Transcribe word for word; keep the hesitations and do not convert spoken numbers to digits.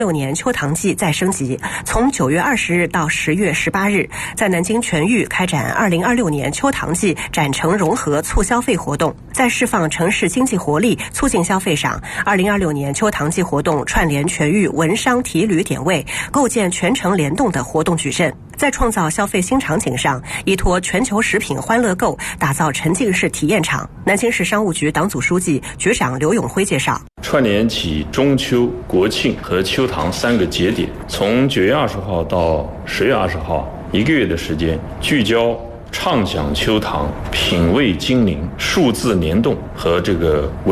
六年秋唐季再升级，从九月二十日到十月十八日，在南京全域开展二零二六年秋唐季展城融合促消费活动。在释放城市经济活力、促进消费上，二零二六年秋唐季活动串联全域文商体旅点位，构建全城联动的活动矩阵。在创造消费新场景上，依托全球食品欢乐购，打造沉浸式体验场。南京市商务局党组书记、局长刘永辉介绍， 串联起中秋、国庆和秋唐三个节点，从九月二十号到十月二十号，一个月的时间，聚焦畅享秋唐、品味精灵、数字联动和这个